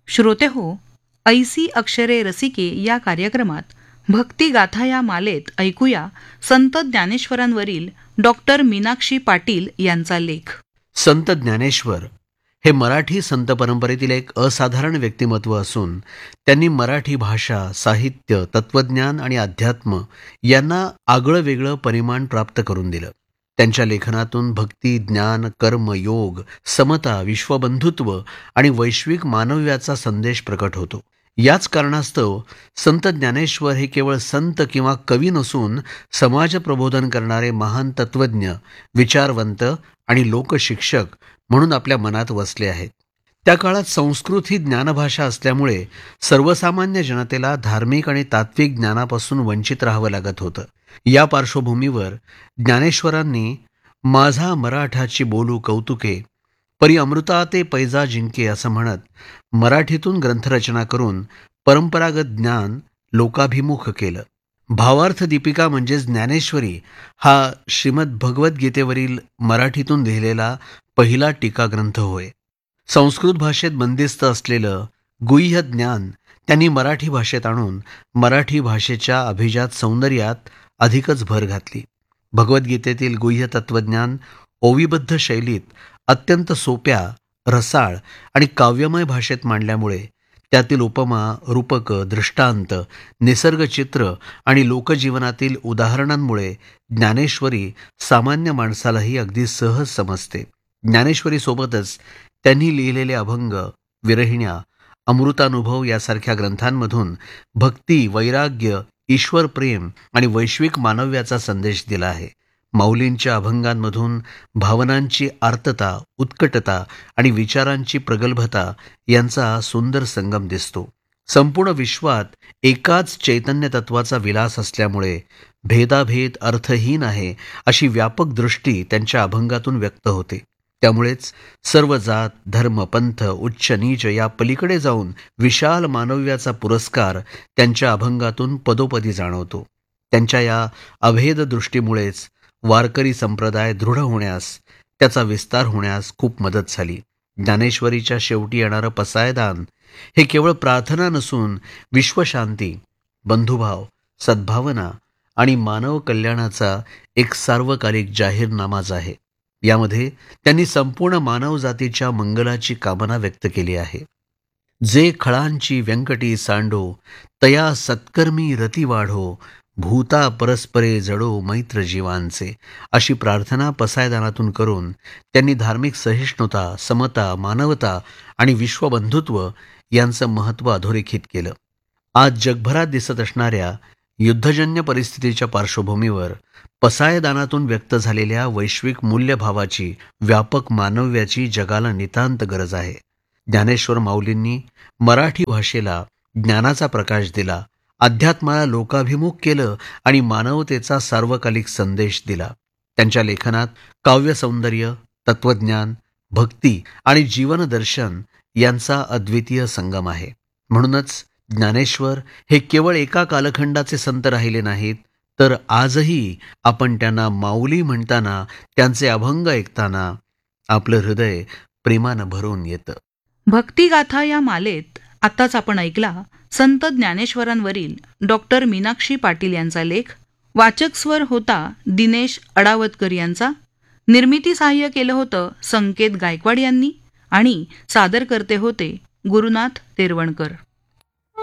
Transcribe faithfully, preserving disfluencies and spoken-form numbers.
श्रोते हो, ऐसी अक्षरे रसिके या कार्यक्रमात भक्तिगाथा या मालेत ऐकूया संत ज्ञानेश्वरांवरील डॉक्टर मीनाक्षी पाटील यांचा लेख. संत ज्ञानेश्वर हे मराठी संत परंपरेतील एक असाधारण व्यक्तिमत्व असून त्यांनी मराठी भाषा, साहित्य, तत्वज्ञान आणि अध्यात्म यांना आगळं वेगळं परिमाण प्राप्त करून दिलं. त्यांच्या लेखनातून भक्ती, ज्ञान, कर्म, योग, समता, विश्वबंधुत्व आणि वैश्विक मानव्याचा संदेश प्रकट होतो. याच कारणास्तव संत ज्ञानेश्वर हे केवळ संत किंवा कवी नसून समाज प्रबोधन करणारे महान तत्वज्ञ, विचारवंत आणि लोकशिक्षक म्हणून आपल्या मनात वसले आहेत. त्या काळात संस्कृत ही ज्ञानभाषा असल्यामुळे सर्वसामान्य जनतेला धार्मिक आणि तात्विक ज्ञानापासून वंचित राहावं लागत होतं. या पार्श्वभूमीवर ज्ञानेश्वरांनी माझा मराठाची बोलू कौतुके, परी अमृता ते पैजा जिंके असं म्हणत मराठीतून ग्रंथरचना करून परंपरागत ज्ञान लोकाभिमुख केलं. भावार्थ दीपिका म्हणजेच ज्ञानेश्वरी हा श्रीमद भगवद्गीतेवरील मराठीतून लिहिलेला पहिला टीकाग्रंथ होय. संस्कृत भाषेत बंदिस्त असलेलं गुह्य ज्ञान त्यांनी मराठी भाषेत आणून मराठी भाषेच्या अभिजात सौंदर्यात अधिकच भर घातली. भगवद्गीतेतील गुह्य तत्वज्ञान ओवीबद्ध शैलीत अत्यंत सोप्या, रसाळ आणि काव्यमय भाषेत मांडल्यामुळे त्यातील उपमा, रूपक, दृष्टांत, निसर्गचित्र आणि लोकजीवनातील उदाहरणांमुळे ज्ञानेश्वरी सामान्य माणसालाही अगदी सहज समजते. ज्ञानेश्वरीसोबतच त्यांनी लिहिलेले अभंग, विरहिण्या, अमृतानुभव यासारख्या ग्रंथांमधून भक्ती, वैराग्य, ईश्वर प्रेम आणि वैश्विक मानव्याचा संदेश दिला आहे. माऊलींच्या अभंगांमधून भावनांची आर्तता, उत्कटता आणि विचारांची प्रगल्भता यांचा सुंदर संगम दिसतो. संपूर्ण विश्वात एकाच चैतन्य तत्वाचा विलास असल्यामुळे भेदाभेद अर्थहीन आहे अशी व्यापक दृष्टी त्यांच्या अभंगातून व्यक्त होते. त्यामुळेच सर्व जात, धर्म, पंथ, उच्च नीच या पलीकडे जाऊन विशाल मानव्याचा पुरस्कार त्यांच्या अभंगातून पदोपदी जाणवतो. त्यांच्या या अभेद दृष्टीमुळेच वारकरी संप्रदाय दृढ होण्यास, त्याचा विस्तार होण्यास खूप मदत झाली. ज्ञानेश्वरीच्या शेवटी येणारं पसायदान हे केवळ प्रार्थना नसून विश्वशांती, बंधुभाव, सद्भावना आणि मानव कल्याणाचा एक सार्वकालिक जाहीरनामाच आहे. यामध्ये त्यांनी संपूर्ण मानवजातीच्या मंगलाची कामना व्यक्त केली आहे. जे खळांची व्यंकटी सांडो, तया सत्कर्मी रती वाढो, भूता परस्परे जडो मैत्र जीवांचे अशी प्रार्थना पसायदानातून करून त्यांनी धार्मिक सहिष्णुता, समता, मानवता आणि विश्वबंधुत्व यांचं महत्त्व अधोरेखित केलं. आज जगभरात दिसत असणाऱ्या युद्धजन्य परिस्थितीच्या पार्श्वभूमीवर पसायदानातून व्यक्त झालेल्या वैश्विक मूल्यभावाची, व्यापक मानव्याची जगाला नितांत गरज आहे. ज्ञानेश्वर माऊलींनी मराठी भाषेला ज्ञानाचा प्रकाश दिला, अध्यात्माला लोकाभिमुख केलं आणि मानवतेचा सार्वकालिक संदेश दिला. त्यांच्या लेखनात काव्य सौंदर्य, तत्वज्ञान, भक्ती आणि जीवनदर्शन यांचा अद्वितीय संगम आहे. म्हणूनच ज्ञानेश्वर हे केवळ एका कालखंडाचे संत राहिले नाहीत, तर आजही आपण त्यांना माऊली म्हणताना, त्यांचे अभंग ऐकताना आपलं हृदय प्रेमानं भरून येतं. भक्तिगाथा या मालेत आत्ताच आपण ऐकला संत ज्ञानेश्वरांवरील डॉक्टर मीनाक्षी पाटील यांचा लेख. वाचक स्वर होता दिनेश अडावतकर यांचा. निर्मिती सहाय्य केलं होतं संकेत गायकवाड यांनी आणि सादर करते होते गुरुनाथ तेरवणकर.